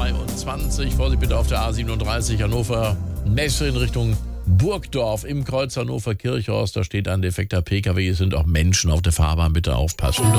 23. Vorsicht bitte auf der A37 Hannover Messe in Richtung Burgdorf im Kreuz Hannover Kirchhorst. Da steht ein defekter PKW. Es sind auch Menschen auf der Fahrbahn. Bitte aufpassen.